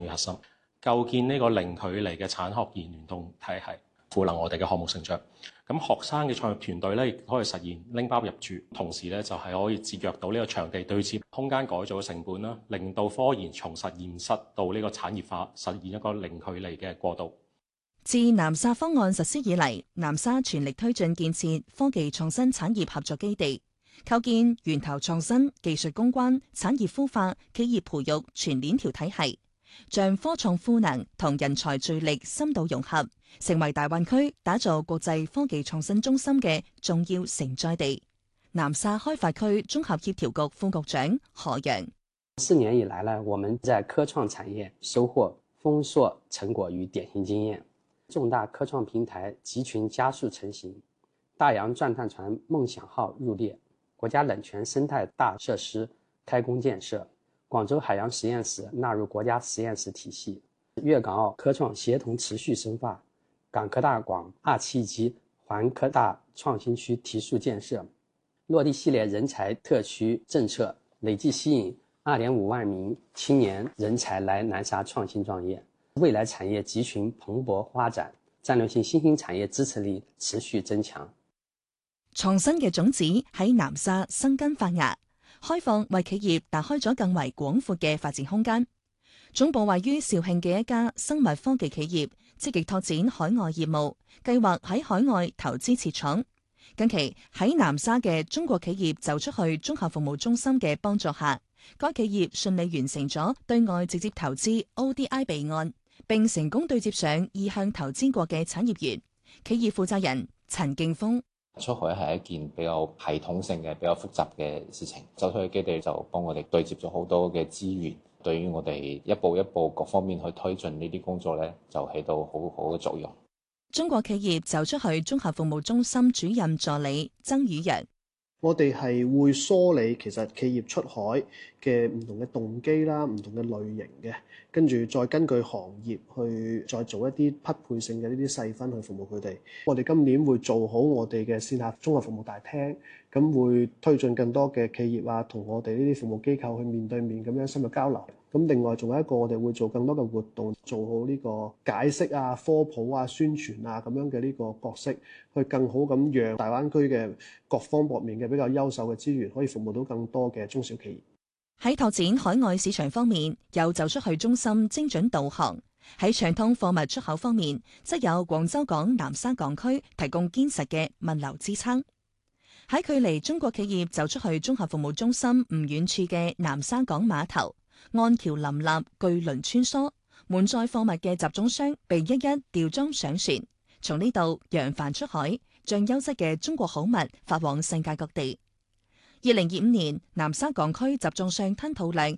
核心，構建呢個零距離嘅產學研聯動體系，賦能我哋嘅項目成長。咁學生嘅創業團隊咧，亦可以實現拎包入住，同時咧就係可以節約到呢個場地對接、空間改造嘅成本啦，令到科研從實驗室到呢個產業化，實現一個零距離嘅過渡。 自南沙方案實施以嚟，南沙全力推進建設科技創新產業合作基地，構建源頭創新、技術攻關、產業孵化、企業培育全鏈條體系，將科創賦能同人才聚力深度融合，成為大灣區打造國際科技創新中心嘅重要承載地。南沙開發區綜合協調局副局長何陽 ：4年以來呢，我們在科創產業收穫豐碩成果與典型經驗，重大科創平台集群加速成型，大洋鑽探船夢想號入列，國家冷泉生態大設施開工建設，廣州海洋實驗室納入國家實驗室體系，粵港澳科創協同持續深化，港科大廣2期及環科大創新區提速建設，落地系列人才特區政策，累計吸引2.5萬名青年人才來南沙創新創業，未來產業集群蓬勃發展，戰略性新興產業支持力持續增強。 創新嘅種子喺南沙生根發芽，開放為企業打開咗更為廣闊嘅發展空間。總部位於肇慶嘅一家生物科技企業，積極拓展海外業務，計劃喺海外投資設廠。近期喺南沙嘅中國企業走出去綜合服務中心嘅幫助下，該企業順利完成咗對外直接投資 ODI 備案，並成功對接上意向投資國嘅產業園。企業負責人陳敬峰： 出海係一件比較系統性嘅、比較複雜嘅事情，走出去基地就幫我哋對接咗好多嘅資源，對於我哋一步一步各方面去推進呢啲工作咧，就起到好好嘅作用。 中國企業走出去綜合服務中心主任助理曾宇陽： 我哋係會梳理其實企業出海嘅唔同嘅動機啦，唔同嘅類型嘅，跟住再根據行業去再做一啲匹配性嘅呢啲細分去服務佢哋。我哋今年會做好我哋嘅線下綜合服務大廳，咁會推進更多嘅企業啊，同我哋呢啲服務機構去面對面咁樣深入交流。咁另外仲有一個，我哋會做更多嘅活動，做好呢個解釋啊、科普啊、宣傳啊咁樣嘅呢個角色，去更好咁讓大灣區嘅各方各面嘅比較優秀嘅資源，可以服務到更多嘅中小企業。 喺拓展海外市場方面，有走出去中心精準導航；喺暢通貨物出口方面，則有廣州港南沙港區提供堅實嘅物流支撐。喺距離中國企業走出去綜合服務中心唔遠處嘅南沙港碼頭，岸橋林立，巨輪穿梭，滿載貨物嘅集裝箱被一一吊裝上船，從呢度揚帆出海，將優質嘅中國好物發往世界各地。2025年，南沙港區集裝箱吞吐量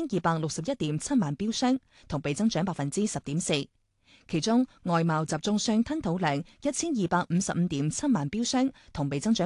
2261.7萬標箱，同比增長10.4%。其中，外貿集裝箱吞吐量1255.7萬標箱，同比增長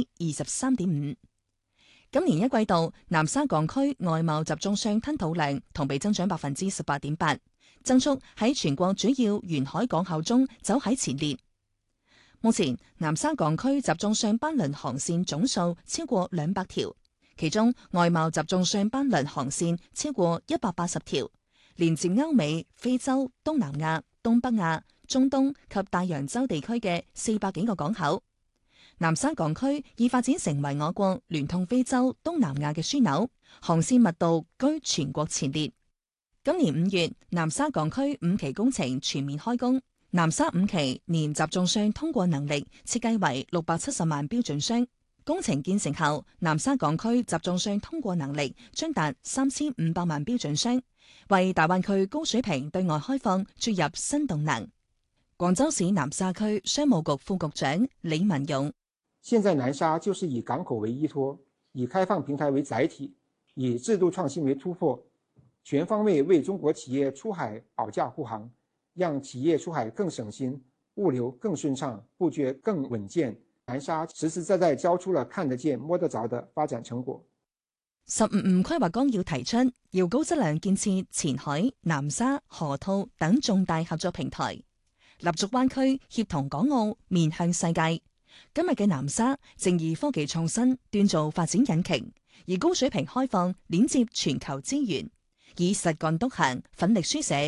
23.5%。今年一季度，南沙港區外貿集裝箱吞吐量同比增長18.8%，增速喺全國主要沿海港口中走喺前列。目前，南沙港區集裝箱班輪航線總數超過200條，其中外貿集裝箱班輪航線超過180條，連接歐美、非洲、東南亞、東北亞、中東及大洋洲地區嘅400幾個港口。南沙港區已發展成為我國聯通非洲、東南亞嘅樞紐，航線密度居全國前列。今年5月，南沙港區5期工程全面開工。南沙5期年集裝箱通過能力設計為670萬標準箱，工程建成後，南沙港區集裝箱通過能力將達3500萬標準箱，為大灣區高水平對外開放注入新動能。廣州市南沙區商務局副局長李文勇： 現在南沙就是以港口為依託，以開放平台為載體，以制度創新為突破，全方位為中國企業出海保駕護航，讓企業出海更省心，物流更順暢，布局更穩健。南沙實實在在交出了看得見摸得着的發展成果。 15五規劃綱要提出，要高質量建設前海、南沙、河套等重大合作平台，立足灣區，協同港澳，面向世界。今日嘅南沙正以科技創新鍛造發展引擎，以高水平開放鏈接全球資源， 以實幹督行，奮力書寫